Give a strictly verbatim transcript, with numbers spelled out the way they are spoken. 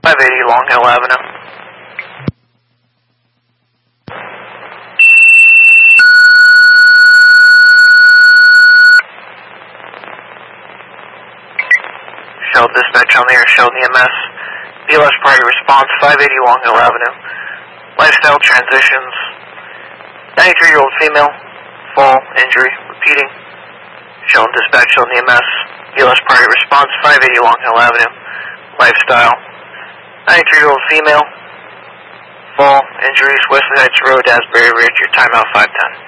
five eighty Long Hill Avenue. Shell dispatch on the air, Shell E M S. B L S priority response, five eighty Long Hill Avenue. Lifestyle transitions. ninety-three-year-old female, fall, injury, repeating. Shell dispatch on the E M S. B L S priority response, five eighty Long Hill Avenue. Lifestyle. ninety-three-year-old female, fall, injuries, Wesley Heights Road, Asbury Ridge, your timeout five ten.